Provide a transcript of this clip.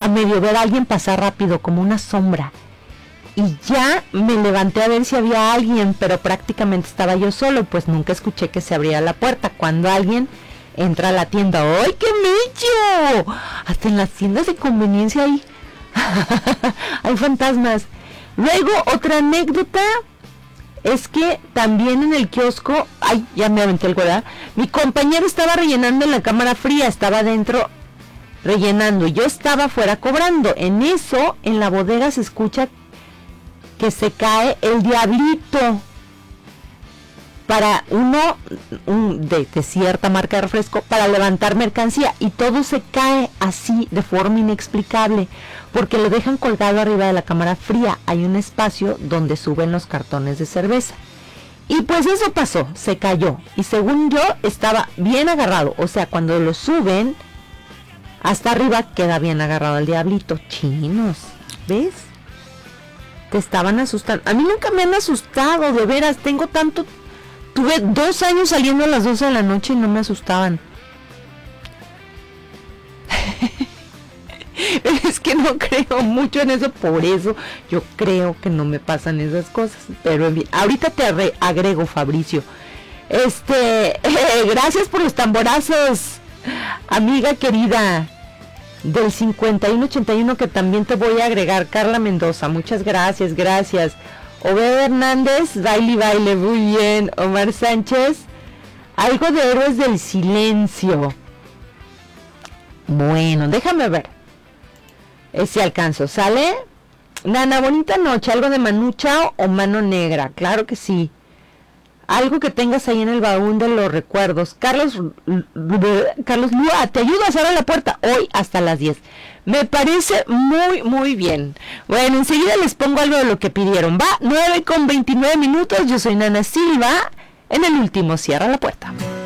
medio ver a alguien pasar rápido, como una sombra. Y ya me levanté a ver si había alguien, pero prácticamente estaba yo solo, pues nunca escuché que se abriera la puerta. Cuando alguien entra a la tienda, ¡ay, qué mello! Hasta en las tiendas de conveniencia hay fantasmas. Luego, otra anécdota es que también en el kiosco, ay, ya me aventé el ¿verdad? Mi compañero estaba rellenando en la cámara fría, estaba adentro rellenando y yo estaba afuera cobrando. En eso, en la bodega se escucha que se cae el diablito para de cierta marca de refresco para levantar mercancía, y todo se cae así de forma inexplicable porque lo dejan colgado arriba de la cámara fría. Hay un espacio donde suben los cartones de cerveza y pues eso pasó, se cayó y según yo estaba bien agarrado, o sea, cuando lo suben hasta arriba queda bien agarrado el diablito. Chinos, ¿ves? Te estaban asustando. A mí nunca me han asustado, de veras, tuve 2 años saliendo a las 12 de la noche y no me asustaban. Es que no creo mucho en eso, por eso yo creo que no me pasan esas cosas. Pero bien, ahorita te agrego, Fabricio. Gracias por los tamborazos, amiga querida del 5181, que también te voy a agregar. Carla Mendoza, muchas gracias. Obed Hernández, baile, muy bien. Omar Sánchez, algo de Héroes del Silencio. Bueno, déjame ver si alcanzo. ¿Sale? Nana, bonita noche. Algo de Manu Chao o Mano Negra. Claro que sí. Algo que tengas ahí en el baúl de los recuerdos. Carlos Lua, te ayudo a cerrar la puerta hoy hasta las 10. Me parece muy, muy bien. Bueno, enseguida les pongo algo de lo que pidieron. Va, 9:29. Yo soy Nana Silva. En el último, cierra la puerta.